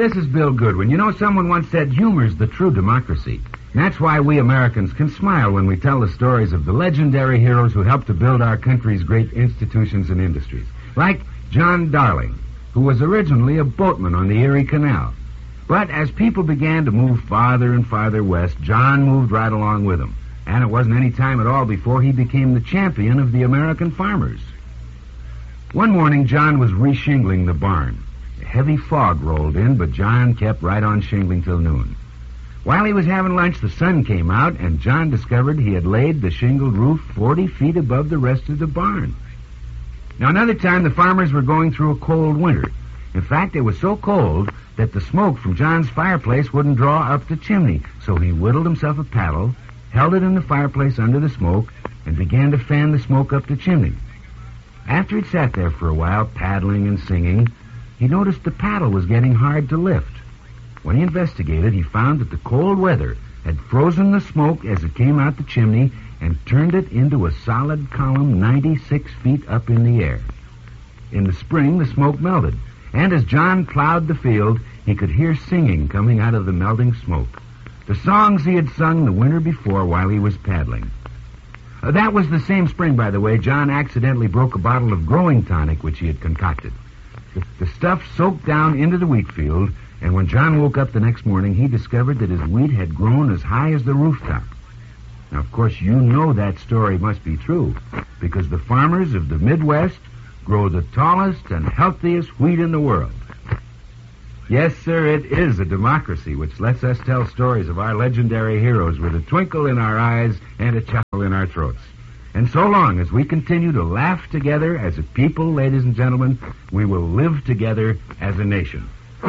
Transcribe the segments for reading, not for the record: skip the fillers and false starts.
This is Bill Goodwin. You know, someone once said humor's the true democracy. And that's why we Americans can smile when we tell the stories of the legendary heroes who helped to build our country's great institutions and industries. Like John Darling, who was originally a boatman on the Erie Canal. But as people began to move farther and farther west, John moved right along with them. And it wasn't any time at all before he became the champion of the American farmers. One morning, John was re-shingling the barn. A heavy fog rolled in, but John kept right on shingling till noon. While he was having lunch, the sun came out, and John discovered he had laid the shingled roof 40 feet above the rest of the barn. Now, another time, the farmers were going through a cold winter. In fact, it was so cold that the smoke from John's fireplace wouldn't draw up the chimney, so he whittled himself a paddle, held it in the fireplace under the smoke, and began to fan the smoke up the chimney. After he'd sat there for a while, paddling and singing, he noticed the paddle was getting hard to lift. When he investigated, he found that the cold weather had frozen the smoke as it came out the chimney and turned it into a solid column 96 feet up in the air. In the spring, the smoke melted, and as John plowed the field, he could hear singing coming out of the melting smoke. The songs he had sung the winter before while he was paddling. That was the same spring, by the way, John accidentally broke a bottle of growing tonic which he had concocted. The stuff soaked down into the wheat field, and when John woke up the next morning, he discovered that his wheat had grown as high as the rooftop. Now, of course, you know that story must be true, because the farmers of the Midwest grow the tallest and healthiest wheat in the world. Yes, sir, it is a democracy which lets us tell stories of our legendary heroes with a twinkle in our eyes and a chuckle in our throats. And so long as we continue to laugh together as a people, ladies and gentlemen, we will live together as a nation.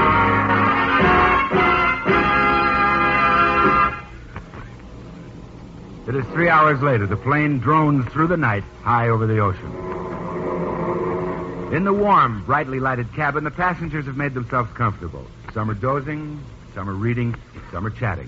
It is 3 hours later. The plane drones through the night high over the ocean. In the warm, brightly lighted cabin, the passengers have made themselves comfortable. Some are dozing, some are reading, some are chatting.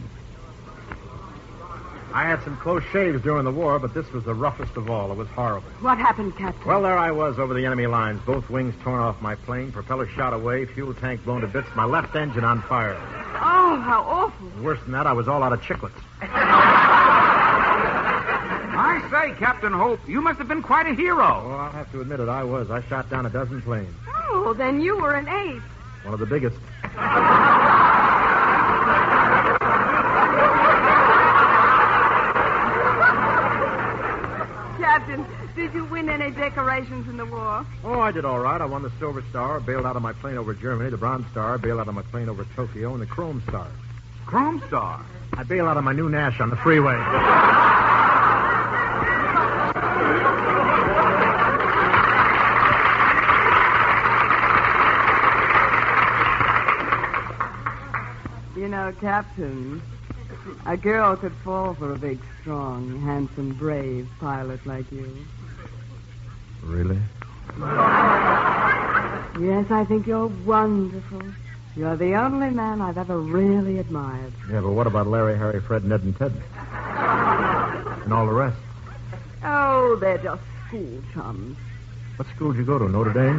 I had some close shaves during the war, but this was the roughest of all. It was horrible. What happened, Captain? Well, there I was over the enemy lines. Both wings torn off my plane, propeller shot away, fuel tank blown to bits, my left engine on fire. Oh, how awful. Worse than that, I was all out of chiclets. I say, Captain Hope, you must have been quite a hero. Oh, I'll have to admit it, I was. I shot down a dozen planes. Oh, then you were an ace. One of the biggest. Captain, did you win any decorations in the war? Oh, I did all right. I won the Silver Star, bailed out of my plane over Germany, the Bronze Star, bailed out of my plane over Tokyo, and the Chrome Star. Chrome Star? I bailed out of my new Nash on the freeway. You know, Captain, a girl could fall for a big, strong, handsome, brave pilot like you. Really? Yes, I think you're wonderful. You're the only man I've ever really admired. Yeah, but what about Larry, Harry, Fred, Ned, and Ted? And all the rest? Oh, they're just school chums. What school did you go to, Notre Dame?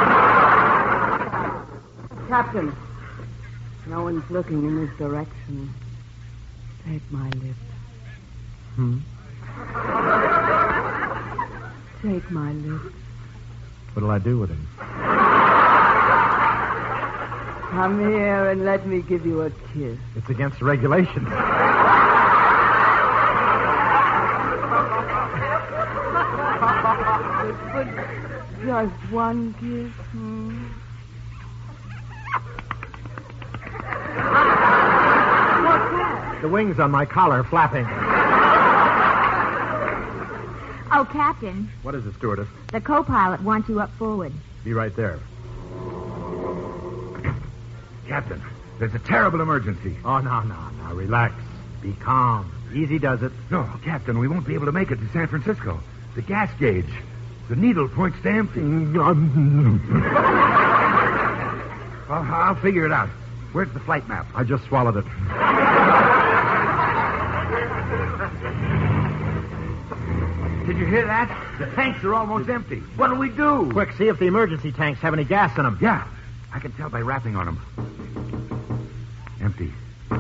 Captain, no one's looking in this direction. Take my lips. Take my lips. What'll I do with him? Come here and let me give you a kiss. It's against the regulations. But just one kiss, What's that? The wings on my collar flapping. Oh, Captain, What is it, stewardess? the co-pilot wants you up forward. Be right there. Captain, there's a terrible emergency. Oh, no. Relax. Be calm. Easy does it. No, Captain, we won't be able to make it to San Francisco. The gas gauge, the needle points to empty. I'll figure it out. Where's the flight map? I just swallowed it. Did you hear that? The tanks are almost empty. What'll we do? Quick, see if the emergency tanks have any gas in them. Yeah, I can tell by rapping on them. Empty.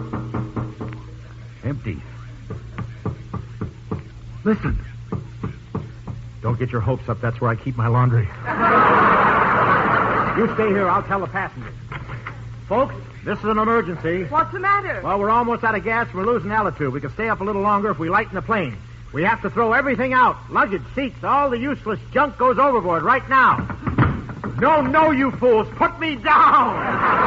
Empty. Listen. Don't get your hopes up. That's where I keep my laundry. You stay here. I'll tell the passengers. Folks, this is an emergency. What's the matter? Well, we're almost out of gas. We're losing altitude. We can stay up a little longer if we lighten the plane. We have to throw everything out. Luggage, seats, all the useless junk goes overboard right now. No, you fools. Put me down.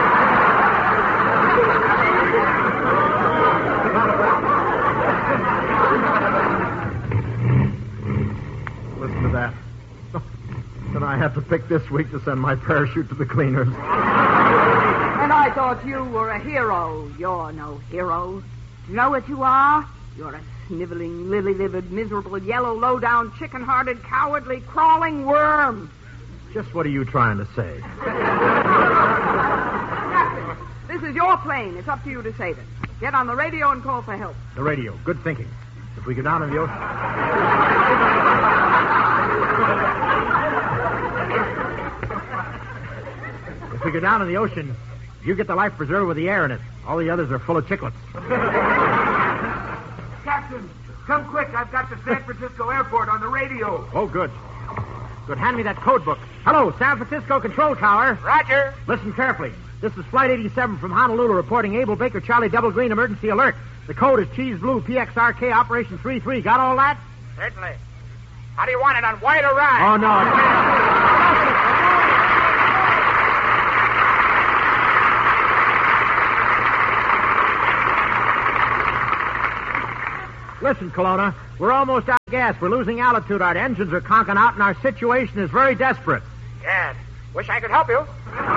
Listen to that. Then I have to pick this week to send my parachute to the cleaners. And I thought you were a hero. You're no hero. You know what you are? You're a sniveling, lily-livered, miserable, yellow, low-down, chicken-hearted, cowardly, crawling worm. Just what are you trying to say? Captain, this is your plane. It's up to you to save it. Get on the radio and call for help. The radio. Good thinking. If we go down in the ocean... If we go down in the ocean, you get the life preserver with the air in it. All the others are full of chiclets. Captain, come quick. I've got the San Francisco airport on the radio. Oh, good. Good. Hand me that code book. Hello, San Francisco Control Tower. Roger. Listen carefully. This is Flight 87 from Honolulu reporting Abel Baker, Charlie Double Green, emergency alert. The code is Cheese Blue, PXRK, Operation 33. Got all that? Certainly. How do you want it, on white or red? Oh, no. Listen, Kelowna, we're almost out of gas. We're losing altitude. Our engines are conking out, and our situation is very desperate. Gad, wish I could help you.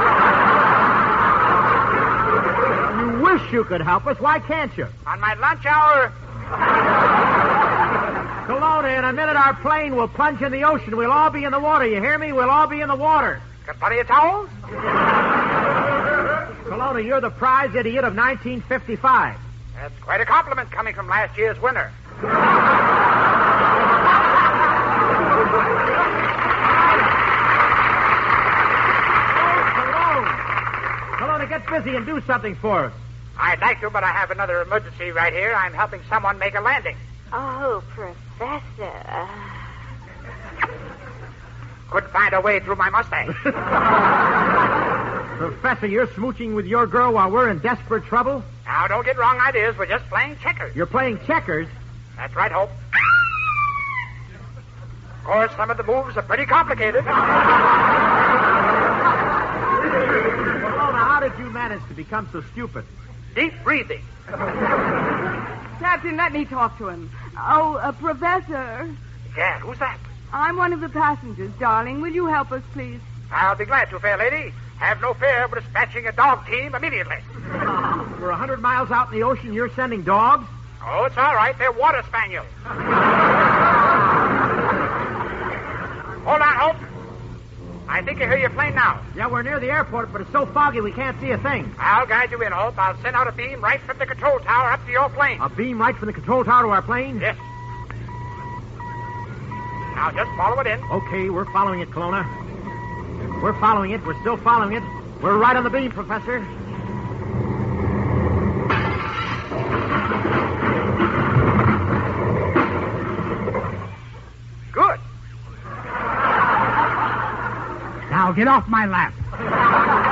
You wish you could help us. Why can't you? On my lunch hour... Kelowna, in a minute our plane will plunge in the ocean. We'll all be in the water. You hear me? We'll all be in the water. Got plenty of towels? Kelowna, you're the prize idiot of 1955. That's quite a compliment coming from last year's winner. Kelowna, get busy and do something for us. I'd like to, but I have another emergency right here. I'm helping someone make a landing. Oh, Professor. Couldn't find a way through my mustache. Professor, you're smooching with your girl while we're in desperate trouble? Now, don't get wrong ideas. We're just playing checkers. You're playing checkers? That's right, Hope. Of course, some of the moves are pretty complicated. Kelowna, how did you manage to become so stupid? Deep breathing. Captain, let me talk to him. Oh, Professor. Gad, who's that? I'm one of the passengers, darling. Will you help us, please? I'll be glad to, fair lady. Have no fear. We're dispatching a dog team immediately. We're 100 miles out in the ocean. You're sending dogs? Oh, it's all right. They're water spaniels. Hold on, Hope. I think I hear your plane now. Yeah, we're near the airport, but it's so foggy we can't see a thing. I'll guide you in, Hope. I'll send out a beam right from the control tower up to your plane. A beam right from the control tower to our plane? Yes. Now, just follow it in. Okay, we're following it, Kelowna. We're following it. We're still following it. We're right on the beam, Professor. Good. Now, get off my lap.